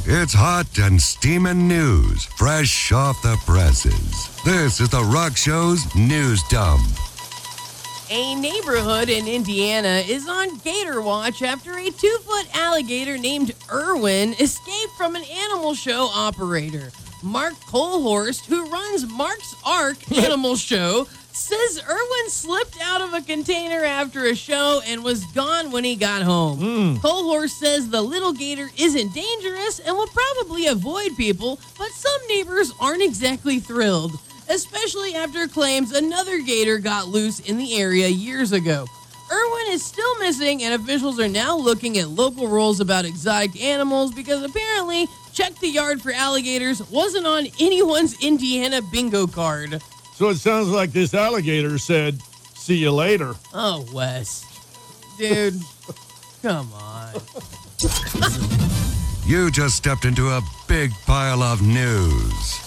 It's hot and steaming news, fresh off the presses. This is The Rock Show's News Dump. A neighborhood in Indiana is on gator watch after a 2-foot alligator named Irwin escaped from an animal show operator. Mark Colhorst, who runs Mark's Ark Animal Show, says Irwin slipped out of a container after a show and was gone when he got home. Colhorst says the little gator isn't dangerous and will probably avoid people, but some neighbors aren't exactly thrilled, especially after claims another gator got loose in the area years ago. Irwin is still missing, and officials are now looking at local rules about exotic animals because apparently Check the Yard for Alligators wasn't on anyone's Indiana bingo card. So it sounds like this alligator said, "See you later." Oh, Wes. Dude, come on. You just stepped into a big pile of news.